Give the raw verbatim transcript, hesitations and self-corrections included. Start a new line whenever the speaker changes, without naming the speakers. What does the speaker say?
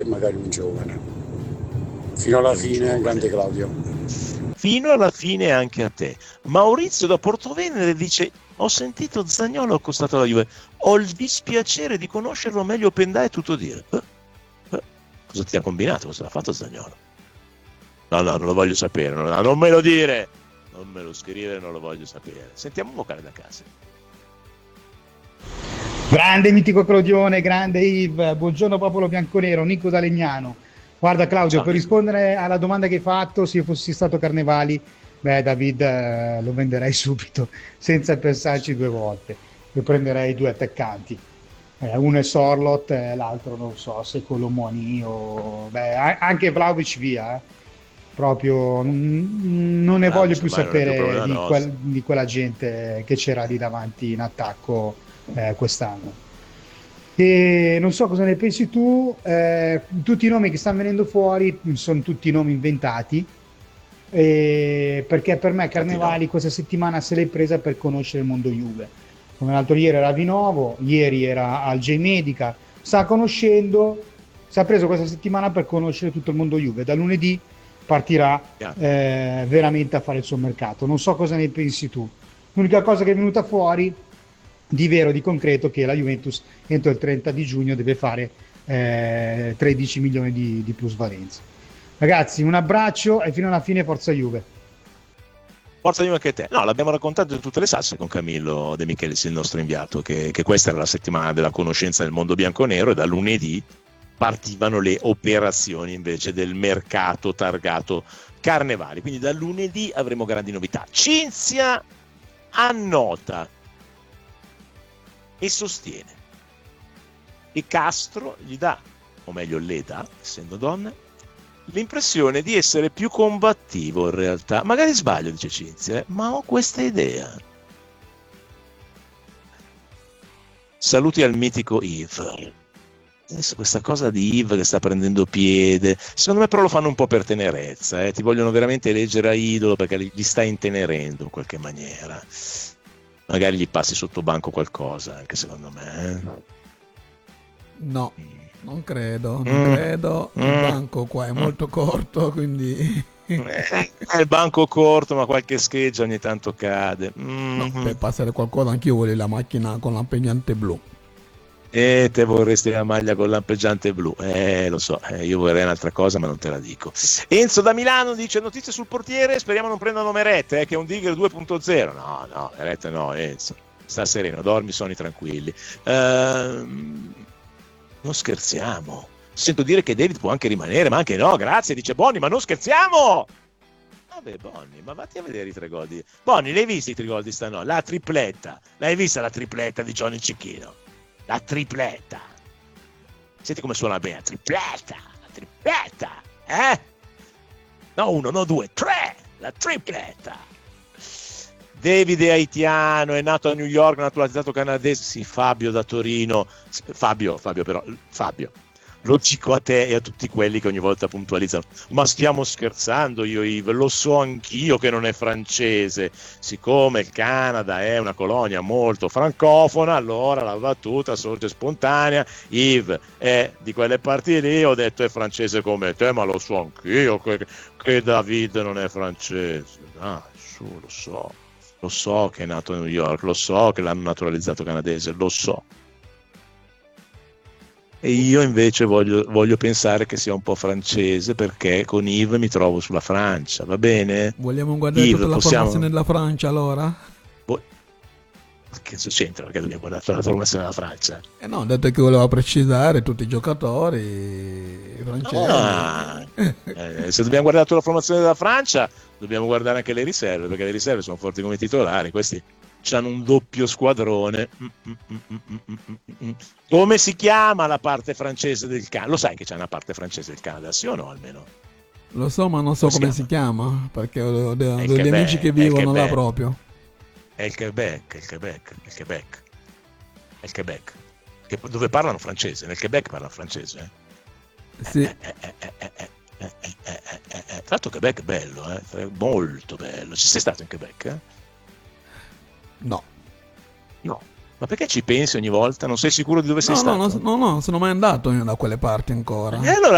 magari un giovane. Fino alla fine, grande Claudio.
Fino alla fine anche a te. Maurizio da Portovenere dice: ho sentito Zaniolo accostato alla Juve, ho il dispiacere di conoscerlo meglio. Pendà è tutto dire. Eh, eh, cosa ti ha combinato? Cosa ha fatto Zaniolo? No, no, non lo voglio sapere, no, no, non me lo dire, non me lo scrivere, non lo voglio sapere. Sentiamo un vocale da casa.
Grande mitico Claudione, grande Yves, buongiorno popolo bianconero, Nico da Legnano. Guarda Claudio,
Ciao,
per
Nico.
rispondere alla domanda che hai fatto, se io fossi stato Carnevali, beh David eh, lo venderei subito, senza pensarci due volte. Io prenderei due attaccanti, eh, uno è Sorlot, eh, l'altro non so se Colomoni o... Beh, a- anche Vlahovic via, eh. Proprio mm, non ne voglio
Vlahovic
più
ormai non è più
sapere
problema
di,
nostro.
quel- di quella gente che c'era lì davanti in attacco eh, quest'anno. E non so cosa ne pensi tu, eh, tutti i nomi che stanno venendo fuori sono tutti nomi inventati, eh, perché per me
Infatti
Carnevali
no.
questa settimana se l'è presa per conoscere il mondo Juve. Come l'altro ieri era a Vinovo, ieri era al J-Medica, sta conoscendo, si è preso questa settimana per conoscere tutto il mondo Juve. Da lunedì partirà
Chiaro.
eh, veramente a fare il suo mercato. Non so cosa ne pensi tu. L'unica cosa che è venuta fuori di vero, di concreto, che la Juventus entro il trenta di giugno deve fare eh, tredici milioni di, di plusvalenza. Ragazzi, un abbraccio e fino alla fine forza Juve.
Forza Juve anche te. No, l'abbiamo raccontato in tutte le salse con Camillo De Michelis, il nostro inviato, che, che questa era la settimana della conoscenza del mondo bianconero e da lunedì partivano le operazioni invece del mercato targato Carnevali. Quindi da lunedì avremo grandi novità. Cinzia annota e sostiene che Castro gli dà, o meglio le dà, essendo donne, l'impressione di essere più combattivo in realtà. Magari sbaglio, dice Cinzia, eh, ma ho questa idea. Saluti al mitico Yves. Adesso questa cosa di Yves che sta prendendo piede, secondo me però lo fanno un po' per tenerezza, eh? Ti vogliono veramente eleggere a idolo perché li, li sta intenerendo in qualche maniera. Magari gli passi sotto banco qualcosa, anche secondo me. Eh?
No, non credo, non
Mm.
credo. Il
Mm.
banco qua è molto corto, quindi...
Eh, è il banco corto, ma qualche scheggia ogni tanto cade. Mm.
No, per passare qualcosa anch'io voglio la macchina con lampeggiante blu.
E te vorresti la maglia con lampeggiante blu, eh lo so, eh, io vorrei un'altra cosa ma non te la dico. Enzo da Milano dice: notizie sul portiere, speriamo non prendano Meret, eh, che è un Digger due punto zero. No, no, Meret no, Enzo, sta sereno, dormi sonni tranquilli. Ehm, non scherziamo, sento dire che David può anche rimanere, ma anche no, grazie, dice Bonni, ma non scherziamo. Vabbè Bonni, ma vatti a vedere i tre gol di... Bonni, l'hai visti i tre gol di stanotte? La tripletta, l'hai vista la tripletta di Johnny Cicchino? La tripletta. Senti come suona bene, la tripletta, la tripletta, eh? No uno, no due, tre, la tripletta. David è haitiano, è nato a New York, naturalizzato canadese. Sì, Fabio da Torino. Fabio, Fabio però, Fabio. Lo dico a te e a tutti quelli che ogni volta puntualizzano. Ma stiamo scherzando, io Yves, lo so anch'io che non è francese. Siccome il Canada è una colonia molto francofona, allora la battuta sorge spontanea. Yves è di quelle parti lì, ho detto è francese come te, ma lo so anch'io che, che David non è francese. Dai, su, lo so. Lo so che è nato a New York, lo so che l'hanno naturalizzato canadese, lo so. E io invece voglio, voglio pensare che sia un po' francese perché con Yves mi trovo sulla Francia, va bene?
Vogliamo guardare
Yves,
tutta la
possiamo...
formazione della Francia allora?
Boh. Che c'entra perché dobbiamo guardare tutta la formazione della Francia?
Eh no, ho detto che voleva precisare tutti i giocatori francesi.
Ah, eh, se dobbiamo guardare tutta la formazione della Francia, dobbiamo guardare anche le riserve, perché le riserve sono forti come titolari, questi hanno un doppio squadrone. Mm, mm, mm, mm, mm, mm. Come si chiama la parte francese del Canada? Lo sai che c'è una parte francese del Canada, sì o no almeno?
Lo so, ma non so
Come
come
si
si chiama, perché ho, ho- ho degli
Quebec,
amici che
è il
vivono là
Quebec.
proprio.
È il Quebec, è il Quebec, è il Quebec, è il Quebec. Che, dove parlano francese? Nel Quebec parlano francese. Eh?
Sì,
Eh, eh, eh, eh, eh, eh, eh, eh, eh, eh. Tra l'altro Quebec è bello, eh? Molto bello. Ci sei stato in Quebec? Eh?
no.
No. Ma perché ci pensi ogni volta? Non sei sicuro di dove sei
No, no,
stato?
no, no, no, non sono mai andato io da quelle parti ancora.
E allora